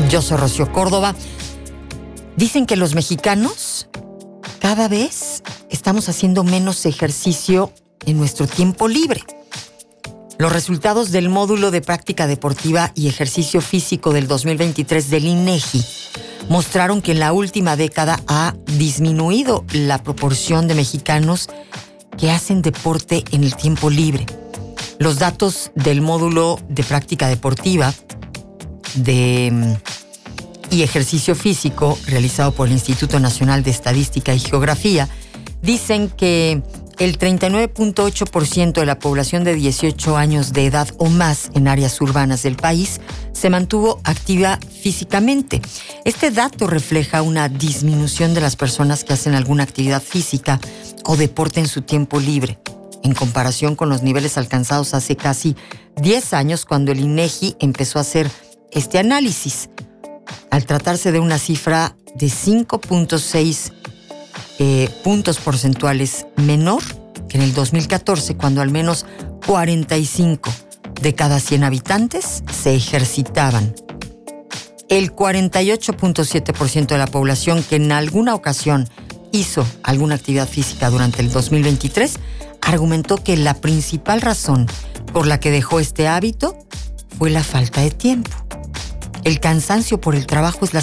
Yo soy Rocío Córdoba. Dicen que los mexicanos cada vez estamos haciendo menos ejercicio en nuestro tiempo libre. Los resultados del módulo de práctica deportiva y ejercicio físico del 2023 del INEGI mostraron que en la última década ha disminuido la proporción de mexicanos que hacen deporte en el tiempo libre. Los datos del módulo de práctica deportiva y ejercicio físico realizado por el Instituto Nacional de Estadística y Geografía dicen que el 39.8% de la población de 18 años de edad o más en áreas urbanas del país se mantuvo activa físicamente. Este dato refleja una disminución de las personas que hacen alguna actividad física o deporte en su tiempo libre, en comparación con los niveles alcanzados hace casi 10 años cuando el INEGI empezó a hacer este análisis. Al tratarse de una cifra de 5.6 puntos porcentuales menor que en el 2014, cuando al menos 45 de cada 100 habitantes se ejercitaban. El 48.7% de la población que en alguna ocasión hizo alguna actividad física durante el 2023 argumentó que la principal razón por la que dejó este hábito fue la falta de tiempo. El cansancio por el trabajo es la